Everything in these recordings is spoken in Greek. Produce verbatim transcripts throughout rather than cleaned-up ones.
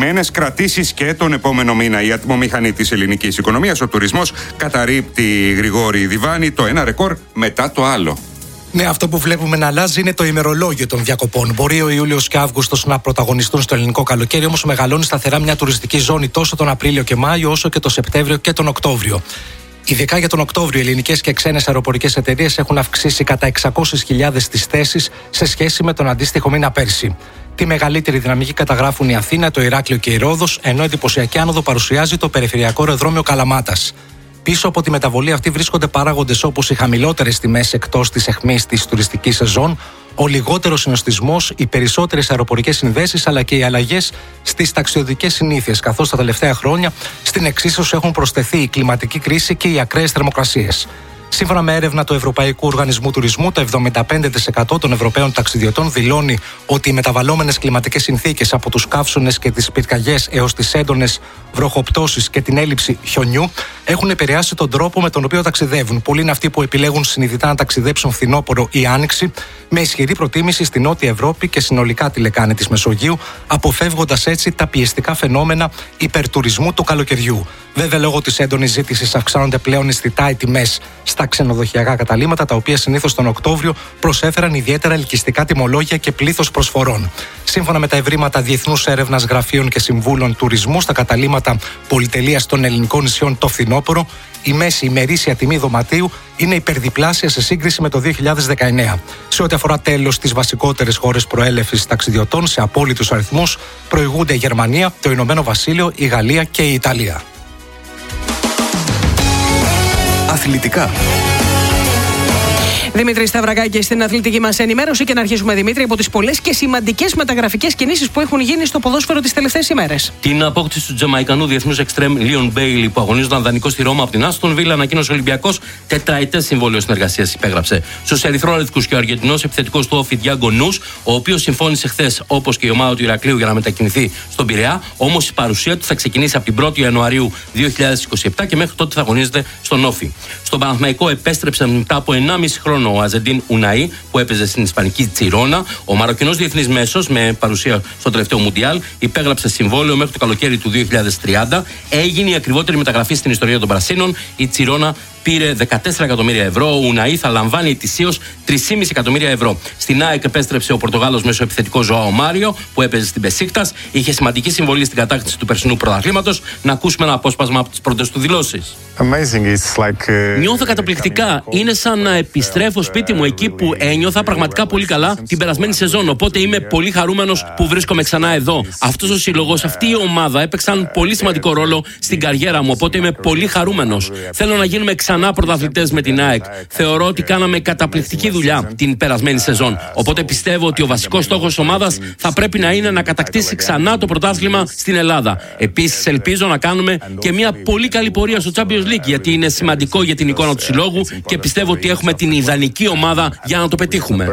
συνεχισμένες κρατήσεις και τον επόμενο μήνα. Η ατμομηχανή της ελληνικής οικονομίας, ο τουρισμός, καταρρίπτει, Γρηγόρη Διβάνη, το ένα ρεκόρ μετά το άλλο. Ναι, αυτό που βλέπουμε να αλλάζει είναι το ημερολόγιο των διακοπών. Μπορεί ο Ιούλιος και Αύγουστος να πρωταγωνιστούν στο ελληνικό καλοκαίρι, όμως μεγαλώνει σταθερά μια τουριστική ζώνη τόσο τον Απρίλιο και Μάιο, όσο και τον Σεπτέμβριο και τον Οκτώβριο. Ειδικά για τον Οκτώβριο, οι ελληνικές και ξένες αεροπορικές εταιρείες έχουν αυξήσει κατά εξακόσιες χιλιάδες τις θέσεις σε σχέση με τον αντίστοιχο μήνα πέρσι. Τη μεγαλύτερη δυναμική καταγράφουν η Αθήνα, το Ηράκλειο και η Ρόδος, ενώ εντυπωσιακή άνοδο παρουσιάζει το περιφερειακό αεροδρόμιο Καλαμάτας. Πίσω από τη μεταβολή αυτή βρίσκονται παράγοντες όπως οι χαμηλότερες τιμές εκτός της αιχμής της τουριστικής σεζόν, ο λιγότερος συνοστισμός, οι περισσότερες αεροπορικές συνδέσεις αλλά και οι αλλαγές στις ταξιδιωτικές συνήθειες, καθώς τα τελευταία χρόνια στην εξίσωση έχουν προσθεθεί η κλιματική κρίση και οι ακραίες θερμοκρασίες. Σύμφωνα με έρευνα του Ευρωπαϊκού Οργανισμού Τουρισμού, το εβδομήντα πέντε τοις εκατό των Ευρωπαίων ταξιδιωτών δηλώνει ότι οι μεταβαλλόμενες κλιματικές συνθήκες, από τους καύσονες και τις πυρκαγιές έως τις έντονες βροχοπτώσεις και την έλλειψη χιονιού, έχουν επηρεάσει τον τρόπο με τον οποίο ταξιδεύουν. Πολλοί είναι αυτοί που επιλέγουν συνειδητά να ταξιδέψουν φθινόπωρο ή άνοιξη, με ισχυρή προτίμηση στη Νότια Ευρώπη και συνολικά τη λεκάνη της Μεσογείου, αποφεύγοντας έτσι τα πιεστικά φαινόμενα υπερτουρισμού του καλοκαιριού. Βέβαια, λόγω της έντονης ζήτησης αυξάνονται πλέον αισθητά οι τιμές στα ξενοδοχειακά καταλύματα, τα οποία συνήθως τον Οκτώβριο προσέφεραν ιδιαίτερα ελκυστικά τιμολόγια και πλήθος προσφορών. Σύμφωνα με τα ευρήματα διεθνούς έρευνας γραφείων και συμβούλων τουρισμού, στα καταλύματα πολυτελείας των ελληνικών νησιών το φθινόπωρο, η μέση ημερήσια τιμή δωματίου είναι υπερδιπλάσια σε σύγκριση με το δύο χιλιάδες δεκαεννέα. Σε ό,τι αφορά τέλος τις βασικότερες χώρες προέλευσης ταξιδιωτών, σε απόλυτους αριθμούς προηγούνται η Γερμανία, το Ηνωμένο Βασίλειο, η Γαλλία και η Ιταλία. Αθλητικά. Δημήτρη Σταυρακάκη στην αθλητική μας ενημέρωση, και να αρχίσουμε, Δημήτρη, από τις πολλές και σημαντικές μεταγραφικές κινήσεις που έχουν γίνει στο ποδόσφαιρο τις τελευταίες ημέρες. Την απόκτηση του Τζαμαϊκανού διεθνούς εξτρέμ Λίον Μπέιλι, που αγωνίζονταν δανεικό στη Ρώμα από την Άστον Βίλα, ανακοίνωσε ο Ολυμπιακός τετραετές συμβόλαιο συνεργασίας υπέγραψε. Στους ερυθρόλευκους και ο Αργεντινός επιθετικός του Όφι Διάγκο Νους, ο οποίος συμφώνησε χθες, όπως και η ομάδα του Ηρακλείου, για να μετακινηθεί στον Πειραιά. Όμως η παρουσία του θα ξεκινήσει από την πρώτη Ιανουαρίου δύο χιλιάδες είκοσι επτά και μέχρι τότε θα αγωνίζεται στον Όφι. Στον Παναθηναϊκό επέστρεψε μετά από ενάμιση χρόνο ο Αζεντίν Ουναή, που έπαιζε στην Ισπανική Τσιρόνα. Ο Μαροκινός διεθνής μέσος, με παρουσία στο τελευταίο Μουντιάλ, υπέγραψε συμβόλαιο μέχρι το καλοκαίρι του δύο χιλιάδες τριάντα. Έγινε η ακριβότερη μεταγραφή στην ιστορία των Πρασίνων. Η Τσιρόνα πήρε δεκατέσσερα εκατομμύρια ευρώ. Ο Ουναή θα λαμβάνει ετησίως τρία κόμμα πέντε εκατομμύρια ευρώ. Στην ΑΕΚ επέστρεψε ο Πορτογάλος μεσοεπιθετικός Ζωάο Μάριο, που έπαιζε στην Μπεσίκτας. Είχε σημαντική συμβολή στην κατάκτηση του περσινού πρωταθλήματος. Να ακούσουμε ένα απόσπασμα από τις πρώτες του δηλώσεις. Like, uh... Νιώθω καταπληκτικά. Είναι σαν να επιστρέφω σπίτι μου εκεί που ένιωθα πραγματικά πολύ καλά την περασμένη σεζόν. Οπότε είμαι πολύ χαρούμενος που βρίσκομαι ξανά εδώ. Αυτός ο σύλλογος, αυτή η ομάδα έπαιξαν πολύ σημαντικό ρόλο στην καριέρα μου. Οπότε είμαι πολύ χαρούμενος. Θέλω να γίνουμε ξανά πρωταθλητές με την ΑΕΚ. Θεωρώ ότι κάναμε καταπληκτική δουλειά την περασμένη σεζόν. Οπότε πιστεύω ότι ο βασικός στόχος της ομάδας θα πρέπει να είναι να κατακτήσει ξανά το πρωτάθλημα στην Ελλάδα. Επίσης, ελπίζω να κάνουμε και μια πολύ καλή πορεία στο Champions League, γιατί είναι σημαντικό για την εικόνα του συλλόγου και πιστεύω ότι έχουμε την ιδανική ομάδα για να το πετύχουμε.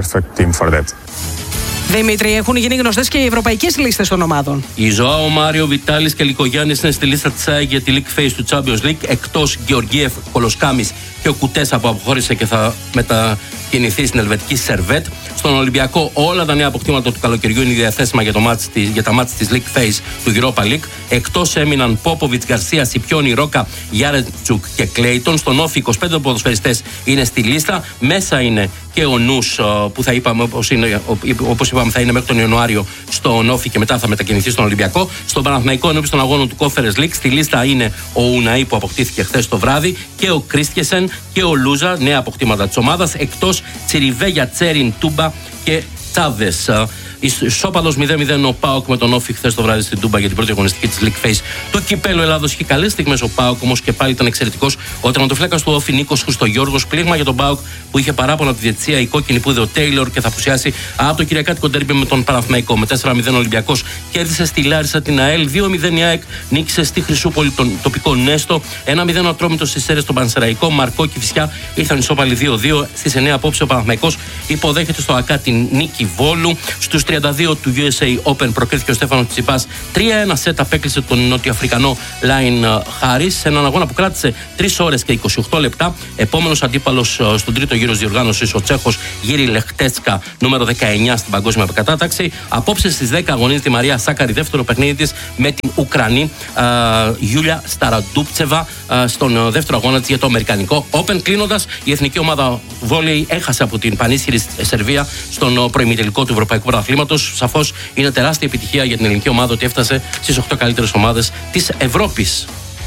Δημήτρη, έχουν γίνει γνωστές και οι ευρωπαϊκές λίστες των ομάδων. Η Ζωάο Μάριο, Βιτάλης και Λικογιάννης είναι στη λίστα της ΑΕΚ για τη League Phase του Champions League, εκτός Γεωργίεφ, Κολοσκάμης και ο Κουτέσα, που αποχώρησε και θα μετακινηθεί στην ελβετική Σερβέτ. Στον Ολυμπιακό, όλα τα νέα αποκτήματα του καλοκαιριού είναι διαθέσιμα για, το μάτς της, για τα μάτς της League Phase του Europa League. Εκτός έμειναν Πόποβιτς, Γκαρσία, Σιπιόνι, Ρόκα, Γιάρετσουκ και Κλέιτον. Στον Όφι, είκοσι πέντε ποδοσφαιριστές είναι στη λίστα. Μέσα είναι και ο Νους, που θα είπαμε, όπως, είναι, όπως είπαμε, θα είναι μέχρι τον Ιανουάριο στον Όφι και μετά θα μετακινηθεί στον Ολυμπιακό. Στον Παναθηναϊκό, ενώπιον των αγώνων του Conference League, στη λίστα είναι ο Ουναή, που αποκτήθηκε χθες το βράδυ, και ο Κρίστιεσεν και ο Λούζα, νέα αποκτήματα της ομάδας, εκτός Τσιριβέγια, Τσέριν, Τούμπα και Τσάβες. Ισόπαλος μηδέν μηδέν ο ΠΑΟΚ με τον Όφι χθες το βράδυ στην Τούμπα για την πρώτη αγωνιστική της League Phase του Κυπέλλου Ελλάδος. Είχε καλές στιγμές ο ΠΑΟΚ, όμως και πάλι ήταν εξαιρετικός ο τερματοφύλακας του Όφι Νίκος Χριστογιώργος. Πλήγμα για τον ΠΑΟΚ που είχε παράπονα από τη διαιτησία, η κόκκινη που είδε ο Τέιλορ και θα απουσιάσει από το κυριακάτικο ντέρμπι με τον Παναθηναϊκό. Με τέσσερα μηδέν ο Ολυμπιακός κέρδισε στη Λάρισα την ΑΕΛ, δύο μηδέν η ΑΕΚ νίκησε στη Χρυσούπολη τον τοπικό Νέστο, ένα μηδέν ο Ατρόμητος στις Σέρρες στον Πανσεραϊκό. Μαρκό και Φυσιά ήρθαν ισόπαλοι δύο δύο. Στις εννιά απόψε ο Παναθηναϊκός υποδέχεται στο ΑΚΑ την νίκη Βόλου. Στους τριάντα δύο του γιου ες έι Open προκρίθηκε ο Στέφανος Τσιτσιπάς. τρία ένα σετ απέκλεισε τον νοτιοαφρικανό Λάιν Χάρις σε έναν αγώνα που κράτησε τρεις ώρες και είκοσι οκτώ λεπτά. Επόμενος αντίπαλος στον τρίτο γύρο της διοργάνωσης, ο Τσέχος Γύρι Λεχτέτσκα, νούμερο δεκαεννιά στην παγκόσμια κατάταξη. Απόψε στις δέκα αγωνίζεται η Μαρία Σάκαρη, δεύτερο παιχνίδι της με την Ουκρανή Γιούλια Σταραντούπτσεβα στον δεύτερο αγώνα της για το αμερικανικό Open. Κλείνοντας, η εθνική ομάδα βόλεϊ έχασε από την πανίσχυρη Σερβία στον προημιτελικό του Ευρωπαϊκού Πρωταθλήματος. Σαφώς είναι τεράστια επιτυχία για την ελληνική ομάδα ότι έφτασε στις οκτώ καλύτερες ομάδες της Ευρώπης.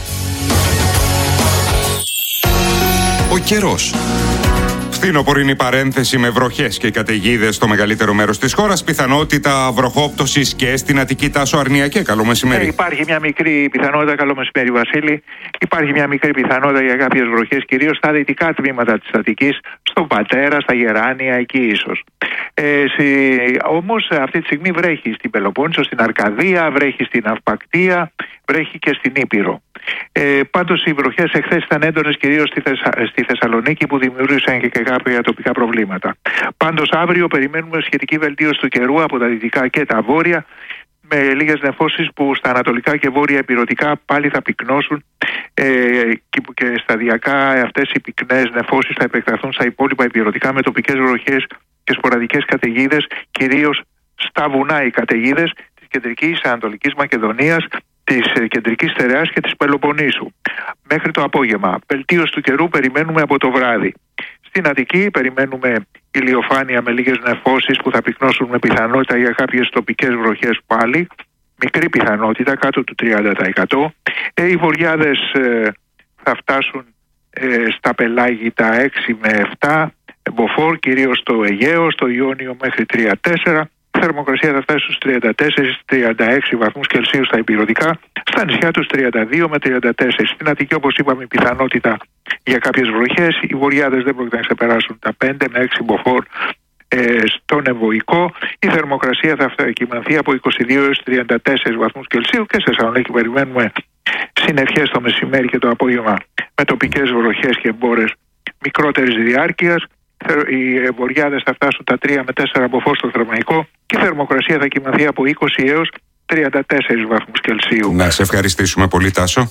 Ο καιρός. Φθινοπορεινή παρένθεση με βροχές και καταιγίδες στο μεγαλύτερο μέρος της χώρας. Πιθανότητα βροχόπτωσης και στην Αττική. Τάσο Αρνιακέ, καλό μεσημέρι. Ε, υπάρχει μια μικρή πιθανότητα, καλό μεσημέρι Βασίλη. Υπάρχει μια μικρή πιθανότητα για κάποιες βροχές, κυρίως στα δυτικά τμήματα της Αττικής, στον Πατέρα, στα Γεράνια, εκεί ίσως. Ε, όμως αυτή τη στιγμή βρέχει στην Πελοπόννησο, στην Αρκαδία, βρέχει στην Αυπακτία, βρέχει και στην Ήπειρο. Ε, πάντως οι βροχές εχθές ήταν έντονες κυρίως στη, Θεσσα... στη Θεσσαλονίκη, που δημιούργησαν και κάποια τοπικά προβλήματα. Πάντως αύριο περιμένουμε σχετική βελτίωση του καιρού από τα δυτικά και τα βόρεια, με λίγες νεφώσεις που στα ανατολικά και βόρεια ηπειρωτικά πάλι θα πυκνώσουν ε, και, και σταδιακά αυτές οι πυκνές νεφώσεις θα επεκταθούν στα υπόλοιπα ηπειρωτικά με τοπικές βροχές και σποραδικές καταιγίδες, κυρίως στα βουνά οι καταιγίδες της κεντρικής Ανατολικής Μακεδονίας, της κεντρικής Στερεάς και της Πελοποννήσου. Μέχρι το απόγευμα. Βελτίωση του καιρού περιμένουμε από το βράδυ. Στην Αττική περιμένουμε ηλιοφάνεια με λίγες νεφώσεις που θα πυκνώσουν με πιθανότητα για κάποιες τοπικές βροχές πάλι. Μικρή πιθανότητα, κάτω του τριάντα τοις εκατό. Ε, οι βοριάδες ε, θα φτάσουν ε, στα πελάγη τα έξι με επτά. Μποφόρ, κυρίως στο Αιγαίο, στο Ιόνιο μέχρι τρία τέσσερα. Η θερμοκρασία θα φτάσει στους τριάντα τέσσερα με τριάντα έξι βαθμούς Κελσίου στα ηπειρωτικά, στα νησιά τους τριάντα δύο με τριάντα τέσσερα. Στην Αττική, όπως είπαμε, η πιθανότητα για κάποιες βροχές. Οι βοριάδες δεν πρόκειται να ξεπεράσουν τα πέντε με έξι μποφόρ ε, στον Εμβοϊκό. Η θερμοκρασία θα κυμανθεί από είκοσι δύο έως τριάντα τέσσερα βαθμούς Κελσίου και σε Θεσσαλονίκη περιμένουμε συννεφιές το μεσημέρι και το απόγευμα με τοπικές βροχές και μπόρες μικρότερης διάρκειας. Οι βοριάδες θα φτάσουν τα τρία με τέσσερα μποφόρ στο Θερμαϊκό και η θερμοκρασία θα κυμανθεί από είκοσι έως τριάντα τέσσερα βαθμούς Κελσίου. Να σε ευχαριστήσουμε πολύ, Τάσο.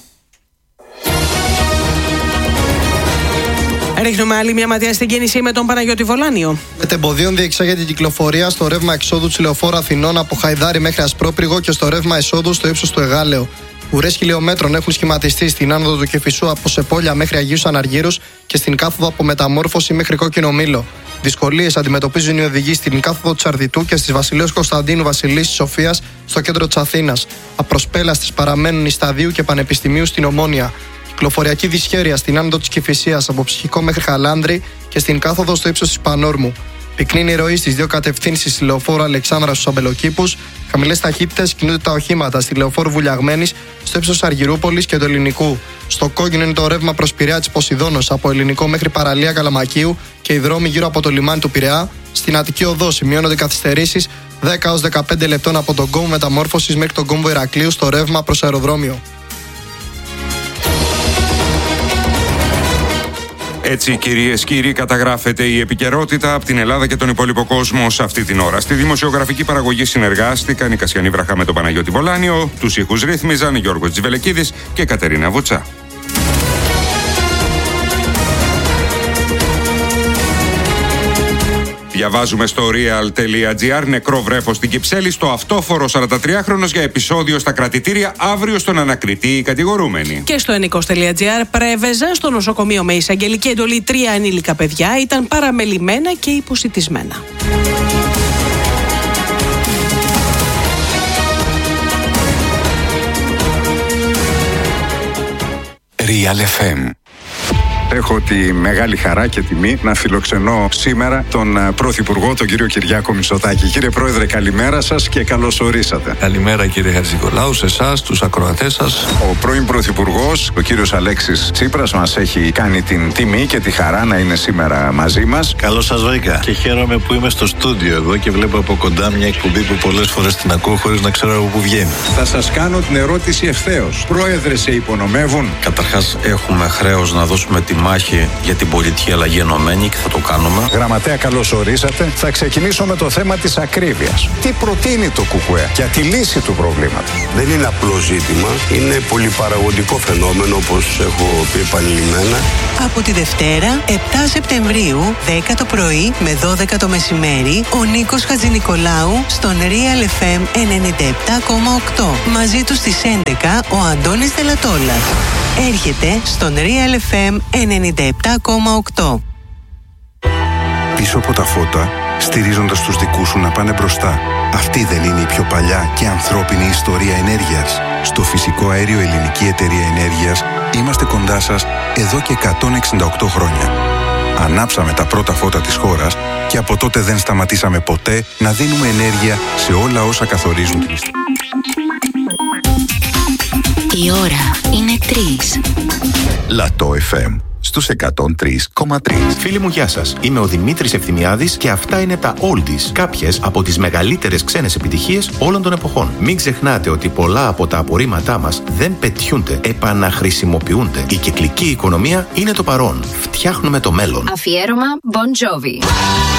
Ρίχνουμε άλλη μια ματιά στην κίνηση με τον Παναγιώτη Βολάνιο. Μετεμποδίων διεξάγεται η κυκλοφορία στο ρεύμα εξόδου της Λεωφόρου Αθηνών από Χαϊδάρι μέχρι Ασπρόπυργο και στο ρεύμα εισόδου στο ύψος του Εγάλεου. Ουρές χιλιόμετρων έχουν σχηματιστεί στην άνοδο του Κηφισού από Σεπόλια μέχρι Αγίους Αναργύρους και στην κάθοδο από Μεταμόρφωση μέχρι Κόκκινο Μήλο. Δυσκολίες αντιμετωπίζουν οι οδηγοί στην κάθοδο της Αρδιτού και στις Βασιλέως Κωνσταντίνου Βασιλής Σοφίας στο κέντρο της Αθήνας. Απροσπέλαστες παραμένουν οι Σταδίου και Πανεπιστημίου στην Ομόνια. Κυκλοφοριακή δυσχέρεια στην άνοδο της Κηφισίας από Ψυχικό μέχρι Χαλάνδρη και στην κάθοδο στο ύψος της Πανόρμου. Πυκνή η ροή στις δύο κατευθύνσεις στη Λεωφόρου Αλεξάνδρα στους Αμπελοκήπους. Χαμηλές ταχύτητες κινούνται τα οχήματα στη Λεωφόρου Βουλιαγμένης, στο ύψος Αργυρούπολης και του Ελληνικού. Στο κόκκινο είναι το ρεύμα προς Πειραιά της Ποσειδώνος από Ελληνικό μέχρι Παραλία Καλαμακίου και οι δρόμοι γύρω από το λιμάνι του Πειραιά. Στην Αττική Οδό σημειώνονται καθυστερήσεις δέκα έως δεκαπέντε λεπτών από τον κόμβο Μεταμόρφωσης μέχρι τον κόμβο Ηρακλείου στο ρεύμα προς αεροδρόμιο. Έτσι, κυρίες και κύριοι, καταγράφεται η επικαιρότητα από την Ελλάδα και τον υπόλοιπο κόσμο σε αυτή την ώρα. Στη δημοσιογραφική παραγωγή συνεργάστηκαν η Κασιανή Βραχά με τον Παναγιώτη Βολάνιο, τους ήχους ρύθμιζαν Γιώργος Τζιβελεκίδης και Κατερίνα Βουτσά. Διαβάζουμε στο real.gr, νεκρό βρέφος στην Κυψέλη, στο αυτόφορο σαραντατριάχρονος για επεισόδιο στα κρατητήρια, αύριο στον ανακριτή οι κατηγορούμενοι. Και στο ενικός.gr, Πρέβεζα, στο νοσοκομείο με εισαγγελική εντολή τρία ενήλικα παιδιά ήταν παραμελημένα και υποσιτισμένα. Real εφ εμ. Έχω τη μεγάλη χαρά και τιμή να φιλοξενώ σήμερα τον Πρωθυπουργό, τον κύριο Κυριάκο Μητσοτάκη. Κύριε Πρόεδρε, καλημέρα σας και καλώς ορίσατε. Καλημέρα κύριε Χατζηνικολάου, σε εσάς, τους ακροατές σας. Ο πρώην Πρωθυπουργός, ο κύριος Αλέξης Τσίπρας, μας έχει κάνει την τιμή και τη χαρά να είναι σήμερα μαζί μας. Καλώς σας βρήκα και χαίρομαι που είμαι στο στούντιο εδώ και βλέπω από κοντά μια εκπομπή που πολλές φορές την ακούω χωρίς να ξέρω από πού βγαίνει. Θα σας κάνω την ερώτηση ευθέως. Πρόεδρε, σε υπονομεύουν? Καταρχάς, έχουμε χρέος να δώσουμε τη τη μάχη για την πολιτική αλλαγή ενωμένη και θα το κάνουμε. Γραμματέα, καλώς ορίσατε. Θα ξεκινήσω με το θέμα της ακρίβειας. Τι προτείνει το ΚΚΕ για τη λύση του προβλήματος? Δεν είναι απλό ζήτημα. Είναι πολυπαραγωγικό φαινόμενο, όπως έχω πει επανειλημμένα. Από τη Δευτέρα, επτά Σεπτεμβρίου, δέκα το πρωί με δώδεκα το μεσημέρι, ο Νίκος Χατζηνικολάου στον Real εφ εμ ενενήντα επτά κόμμα οκτώ. Μαζί του στις έντεκα ο Αντώνης Δελατόλας. Έρχεται στον Real εφ εμ ενενήντα επτά κόμμα οκτώ. Πίσω από τα φώτα, στηρίζοντας τους δικούς σου να πάνε μπροστά. Αυτή δεν είναι η πιο παλιά και ανθρώπινη ιστορία ενέργειας? Στο φυσικό αέριο Ελληνική Εταιρεία Ενέργειας είμαστε κοντά σας εδώ και εκατόν εξήντα οκτώ χρόνια. Ανάψαμε τα πρώτα φώτα της χώρας και από τότε δεν σταματήσαμε ποτέ να δίνουμε ενέργεια σε όλα όσα καθορίζουν την ιστορία. Η ώρα είναι τρεις. Λατό εφ εμ στους εκατόν τρία κόμμα τρία. Φίλοι μου, γεια σας. Είμαι ο Δημήτρης Ευθυμιάδης και αυτά είναι τα Oldies, κάποιες από τις μεγαλύτερες ξένες επιτυχίες όλων των εποχών. Μην ξεχνάτε ότι πολλά από τα απορρίμματά μας δεν πετιούνται, επαναχρησιμοποιούνται. Η κυκλική οικονομία είναι το παρόν. Φτιάχνουμε το μέλλον. Αφιέρωμα Bon Jovi.